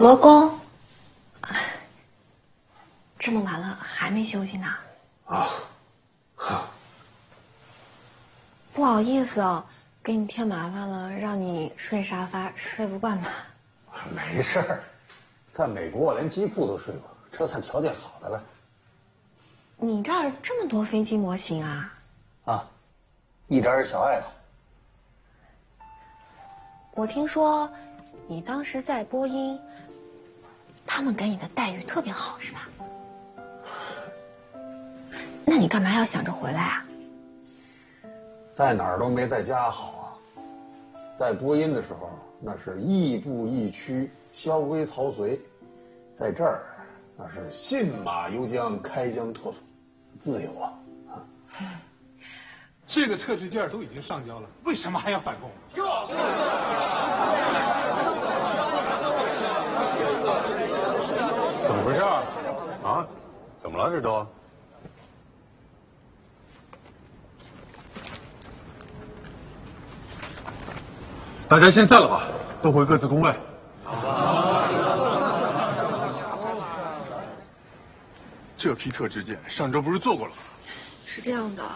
罗公，这么晚了还没休息呢？ 啊， 不好意思哦，给你添麻烦了，让你睡沙发睡不惯吧？ 没事儿，在美国我连机铺都睡过，这算条件好的了。 你这儿这么多飞机模型啊？ 啊，一点小爱好。 我听说，你当时在波音，他们给你的待遇特别好，是吧？那你干嘛要想着回来啊？ 在哪儿都没在家好啊。在播音的时候，那是亦步亦趋，萧规曹随；在这儿，那是信马由缰，开疆拓土，自由啊！ 这个特制件都已经上交了，为什么还要返工？ 怎么回事啊？怎么了这都？大家先散了吧，都回各自工位。这批特制件上周不是做过了吗？ 是这样的。